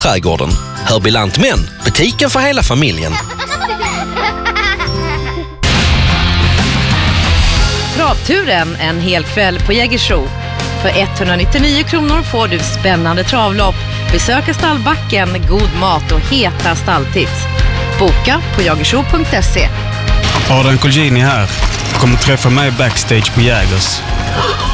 Trädgården. Hörbilant men butiken för hela familjen. Travturen en hel kväll på Jägersro. För 199 kronor får du spännande travlopp, besöka stallbacken, god mat och heta stalltips. Boka på jagersro.se. Adrian Colgjini här. Kommer träffa mig backstage på Jägers.